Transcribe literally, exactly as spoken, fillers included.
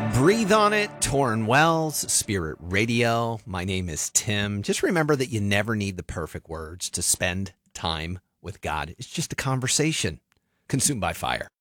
Breathe on it, Torrin Wells, Spirit Radio. My name is Tim. Just remember that you never need the perfect words to spend time with God. It's just a conversation consumed by fire.